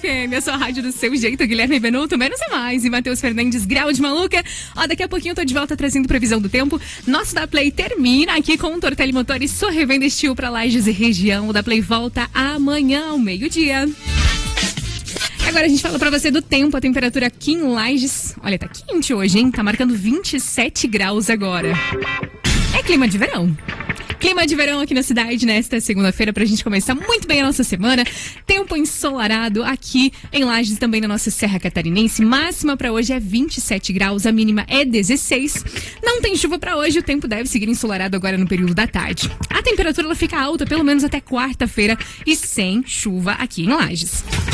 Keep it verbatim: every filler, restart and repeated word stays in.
F M, a sua rádio do seu jeito. Guilherme Benuto, menos é mais. E Matheus Fernandes, grau de maluca. Ó, daqui a pouquinho eu tô de volta trazendo previsão do tempo. Nosso da Play termina aqui com o Tortelli Motores, sua revenda Estil pra Lages e região. O da Play volta amanhã ao meio-dia. Agora a gente fala pra você do tempo, a temperatura aqui em Lages. Olha, tá quente hoje, hein? Tá marcando vinte e sete graus agora. É clima de verão. Clima de verão aqui na cidade nesta segunda-feira pra gente começar muito bem a nossa semana. Tempo ensolarado aqui em Lages, também na nossa Serra Catarinense. Máxima pra hoje é vinte e sete graus, a mínima é dezesseis. Não tem chuva pra hoje, o tempo deve seguir ensolarado agora no período da tarde. A temperatura ela fica alta pelo menos até quarta-feira e sem chuva aqui em Lages.